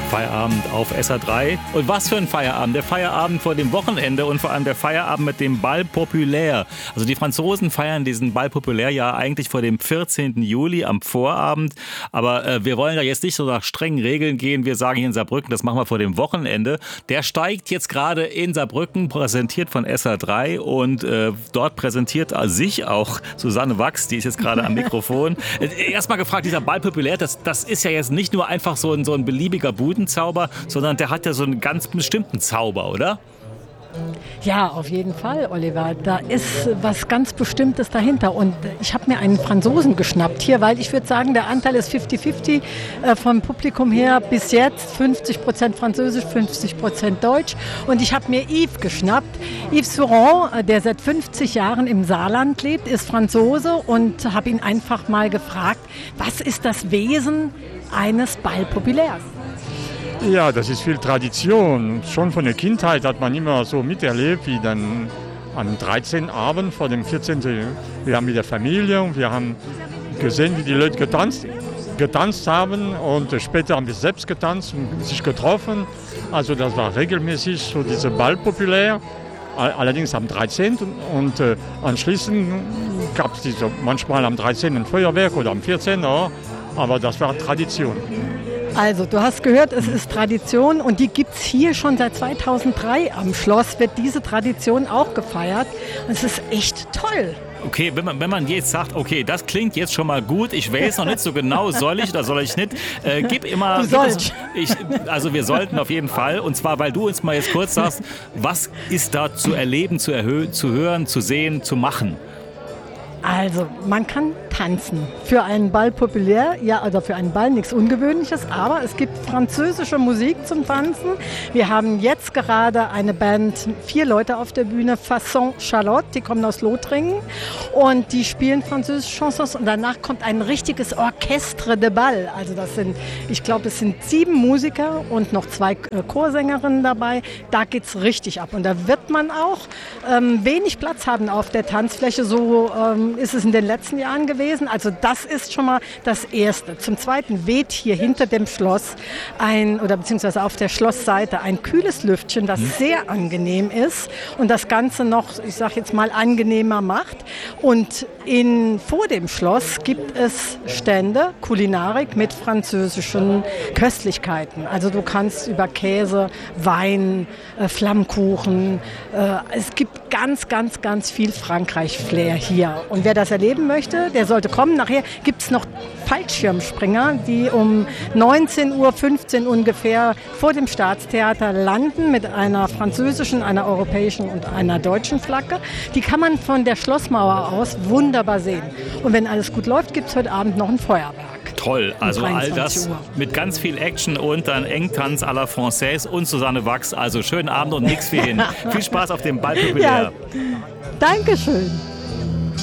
Feierabend auf SA3. Und was für ein Feierabend. Der Feierabend vor dem Wochenende und vor allem der Feierabend mit dem Bal Populaire. Also die Franzosen feiern diesen Bal Populaire ja eigentlich vor dem 14. Juli am Vorabend. Aber wir wollen da jetzt nicht so nach strengen Regeln gehen. Wir sagen hier in Saarbrücken, das machen wir vor dem Wochenende. Der steigt jetzt gerade in Saarbrücken, präsentiert von SA3. Und dort präsentiert sich auch Susanne Wachs, die ist jetzt gerade am Mikrofon. Erstmal gefragt, dieser Bal Populaire, das ist ja jetzt nicht nur einfach so ein beliebiger Budenzauber, sondern der hat ja so einen ganz bestimmten Zauber, oder? Ja, auf jeden Fall, Oliver. Da ist was ganz Bestimmtes dahinter. Und ich habe mir einen Franzosen geschnappt hier, weil ich würde sagen, der Anteil ist 50-50 vom Publikum her bis jetzt. 50% Französisch, 50% Deutsch. Und ich habe mir Yves geschnappt. Yves Souran, der seit 50 Jahren im Saarland lebt, ist Franzose und habe ihn einfach mal gefragt, was ist das Wesen eines Bal Populaires? Ja, das ist viel Tradition. Schon von der Kindheit hat man immer so miterlebt, wie dann am 13. Abend vor dem 14. Wir haben mit der Familie und wir haben gesehen, wie die Leute getanzt haben und später haben wir selbst getanzt und sich getroffen. Also das war regelmäßig so diese Bal Populaire, allerdings am 13. und anschließend gab es manchmal am 13. ein Feuerwerk oder am 14. Aber das war Tradition. Also, du hast gehört, es ist Tradition und die gibt es hier schon seit 2003 am Schloss, wird diese Tradition auch gefeiert. Es ist echt toll. Okay, wenn man jetzt sagt, okay, das klingt jetzt schon mal gut, ich weiß noch nicht so genau, soll ich oder soll ich nicht, gib immer... Du sollst. Also wir sollten auf jeden Fall, und zwar, weil du uns mal jetzt kurz sagst, was ist da zu erleben, zu hören, zu sehen, zu machen? Also, man kann tanzen. Für einen Bal populär, ja, oder für einen Ball nichts Ungewöhnliches, aber es gibt französische Musik zum Tanzen. Wir haben jetzt gerade eine Band, 4 Leute auf der Bühne, Fasson Charlotte, die kommen aus Lothringen und die spielen französische Chansons und danach kommt ein richtiges Orchestre de Bal. Also ich glaube, es sind 7 Musiker und noch 2 Chorsängerinnen dabei. Da geht's richtig ab und da wird man auch wenig Platz haben auf der Tanzfläche, so ist es in den letzten Jahren gewesen. Also das ist schon mal das Erste. Zum Zweiten weht hier hinter dem Schloss beziehungsweise auf der Schlossseite ein kühles Lüftchen, das sehr angenehm ist und das Ganze noch, ich sage jetzt mal, angenehmer macht. Und vor dem Schloss gibt es Stände, Kulinarik mit französischen Köstlichkeiten. Also du kannst über Käse, Wein, Flammkuchen, es gibt ganz, ganz, ganz viel Frankreich-Flair hier. Und wer das erleben möchte, der sollte kommen. Nachher gibt es noch Fallschirmspringer, die um 19:15 Uhr ungefähr vor dem Staatstheater landen mit einer französischen, einer europäischen und einer deutschen Flagge. Die kann man von der Schlossmauer aus wunderbar sehen. Und wenn alles gut läuft, gibt es heute Abend noch ein Feuerwerk. Toll, also all das mit ganz viel Action und dann Engtanz à la Française und Susanne Wachs. Also schönen Abend und nix wie hin. Viel Spaß auf dem Bal Populaire. Ja, Dankeschön.